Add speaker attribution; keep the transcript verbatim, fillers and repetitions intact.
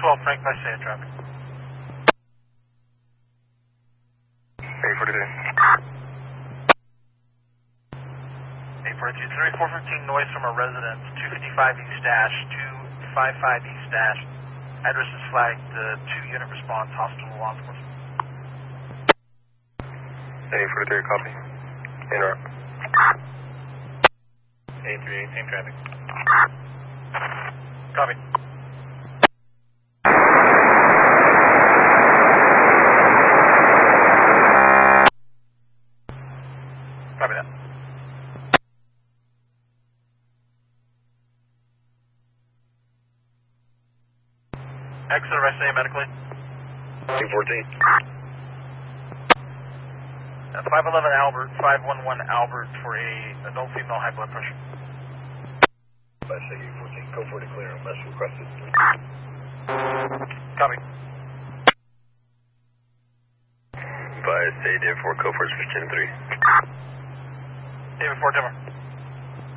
Speaker 1: twelve, Frank by Sand traffic.
Speaker 2: eight forty-three.
Speaker 1: eight forty-two, thirty-four fifteen noise from a residence, two fifty-five East Dash, two fifty-five East Dash. Address is flagged, uh, two unit response, hostile law enforcement.
Speaker 2: eight forty-three, copy. Interrupt.
Speaker 1: eight thirty-eight, same traffic. Copy. Copy that. Exit arrest A medically.
Speaker 2: two fourteen.
Speaker 1: Uh, five eleven Albert, five one one Albert for a adult female high blood pressure.
Speaker 2: By C U fourteen, code for declare unless requested.
Speaker 1: Copy.
Speaker 2: By C David four, code for fifteen three.
Speaker 1: David four, Timber.